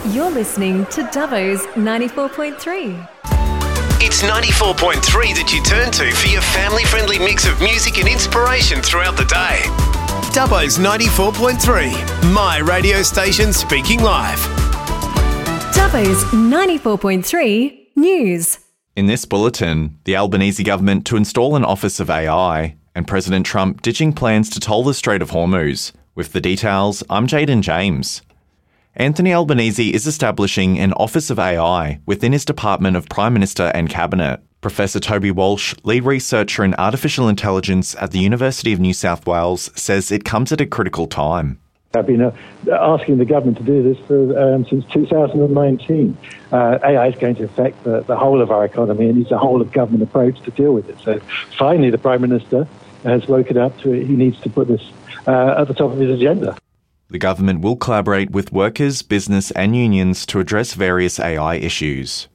You're listening to Dubbo's 94.3. It's 94.3 that you turn to for your family-friendly mix of music and inspiration throughout the day. Dubbo's 94.3, my radio station speaking live. Dubbo's 94.3 News. In this bulletin, the Albanese government to install an Office of AI and President Trump ditching plans to toll the Strait of Hormuz. With the details, I'm Jaden James. Anthony Albanese is establishing an Office of AI within his Department of Prime Minister and Cabinet. Professor Toby Walsh, lead researcher in artificial intelligence at the University of New South Wales, says it comes at a critical time. I've been asking the government to do this since 2019. AI is going to affect the whole of our economy and needs a whole of government approach to deal with it. So finally, the Prime Minister has woken up to it. He needs to put this at the top of his agenda. The government will collaborate with workers, business and unions to address various AI issues.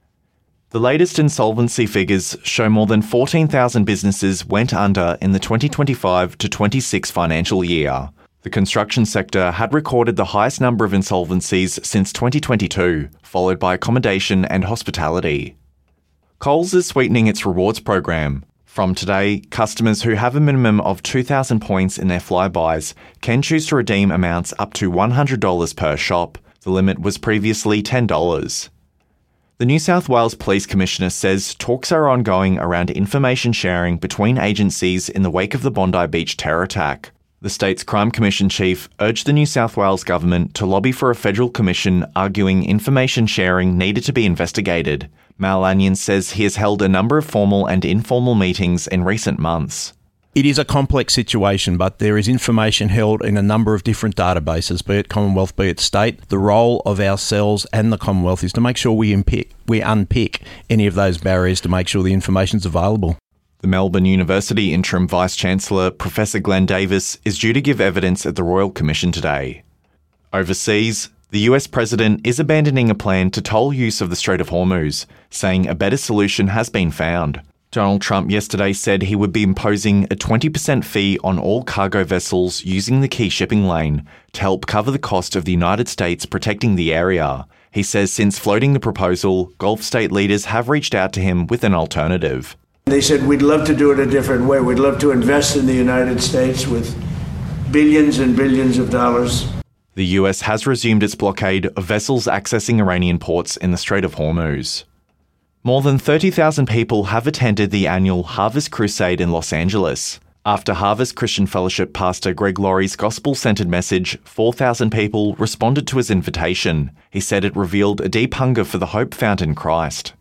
The latest insolvency figures show more than 14,000 businesses went under in the 2025 to 26 financial year. The construction sector had recorded the highest number of insolvencies since 2022, followed by accommodation and hospitality. Coles is sweetening its rewards program. From today, customers who have a minimum of 2,000 points in their Flybuys can choose to redeem amounts up to $100 per shop. The limit was previously $10. The New South Wales Police Commissioner says talks are ongoing around information sharing between agencies in the wake of the Bondi Beach terror attack. The state's Crime Commission chief urged the New South Wales government to lobby for a federal commission arguing information sharing needed to be investigated. Mal Lanyon says he has held a number of formal and informal meetings in recent months. It is a complex situation, but there is information held in a number of different databases, be it Commonwealth, be it state. The role of ourselves and the Commonwealth is to make sure we unpick any of those barriers to make sure the information is available. The Melbourne University Interim Vice-Chancellor, Professor Glenn Davis, is due to give evidence at the Royal Commission today. Overseas, the US President is abandoning a plan to toll use of the Strait of Hormuz, saying a better solution has been found. Donald Trump yesterday said he would be imposing a 20% fee on all cargo vessels using the key shipping lane to help cover the cost of the United States protecting the area. He says since floating the proposal, Gulf state leaders have reached out to him with an alternative. They said, we'd love to do it a different way. We'd love to invest in the United States with billions and billions of dollars. The US has resumed its blockade of vessels accessing Iranian ports in the Strait of Hormuz. More than 30,000 people have attended the annual Harvest Crusade in Los Angeles. After Harvest Christian Fellowship pastor Greg Laurie's gospel-centered message, 4,000 people responded to his invitation. He said it revealed a deep hunger for the hope found in Christ.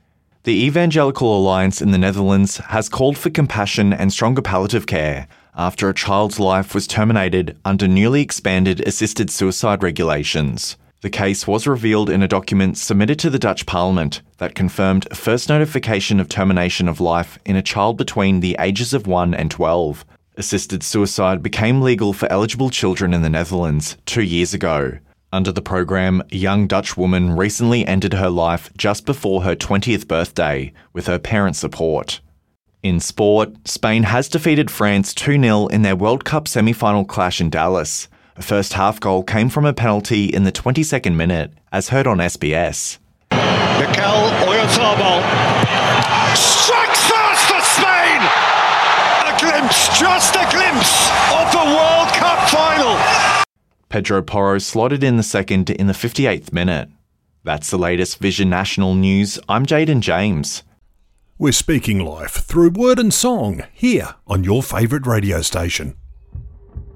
The Evangelical Alliance in the Netherlands has called for compassion and stronger palliative care after a child's life was terminated under newly expanded assisted suicide regulations. The case was revealed in a document submitted to the Dutch Parliament that confirmed a first notification of termination of life in a child between the ages of 1 and 12. Assisted suicide became legal for eligible children in the Netherlands 2 years ago. Under the program, a young Dutch woman recently ended her life just before her 20th birthday with her parents' support. In sport, Spain has defeated France 2-0 in their World Cup semi-final clash in Dallas. A first half goal came from a penalty in the 22nd minute, as heard on SBS. Mikel Oyarzabal strikes first for Spain! A glimpse, just a glimpse of the World Cup final! Pedro Porro slotted in the second in the 58th minute. That's the latest Vision National News. I'm Jaden James. We're speaking live through word and song here on your favourite radio station.